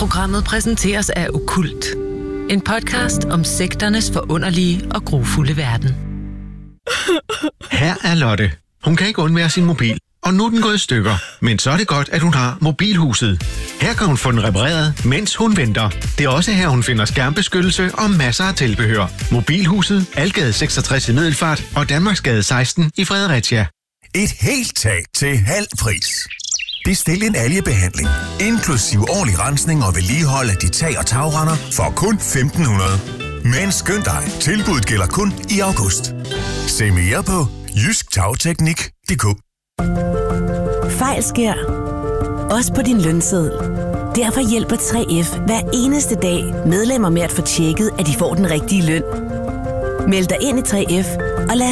Programmet præsenteres af Okkult. En podcast om sekternes forunderlige og grufulde verden. Her er Lotte. Hun kan ikke undvære sin mobil, og nu er den gået i stykker. Men så er det godt, at hun har Mobilhuset. Her kan hun få den repareret, mens hun venter. Det er også her, hun finder skærmbeskyttelse og masser af tilbehør. Mobilhuset, Algade 66 i Middelfart og Danmarksgade 16 i Fredericia. Et helt tag til halv pris. Bestil en algebehandling, inklusiv årlig rensning og vedligehold af dit tag- og tagrender for kun 1.500. Men skynd dig, tilbuddet gælder kun i august. Se mere på jysktagteknik.dk. Fejl sker. Også på din lønseddel. Derfor hjælper 3F hver eneste dag medlemmer med at få tjekket, at de får den rigtige løn. Meld dig ind i 3F og lad